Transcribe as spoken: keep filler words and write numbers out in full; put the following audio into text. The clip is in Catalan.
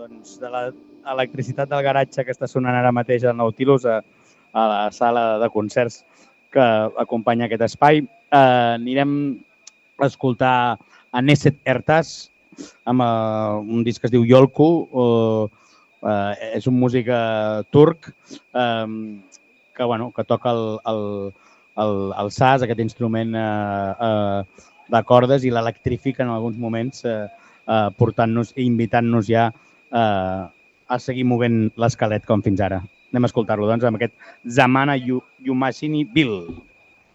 doncs, de l'electricitat del garatge que està sonant ara mateix al Nautilus, a, a la sala de concerts que acompanya aquest espai. Eh, anirem a escoltar a Neset Ertas amb uh, un disc que es diu Yolku. Uh, uh, és un músic uh, turc um, que, bueno, que toca el, el, el, el saz, aquest instrument uh, uh, de cordes, i l'electrifica en alguns moments, uh, uh, portant-nos i invitant-nos ja uh, a seguir movent l'esquelet com fins ara. Anem a escoltar-lo, doncs, amb aquest Zamana Yumashini Bill.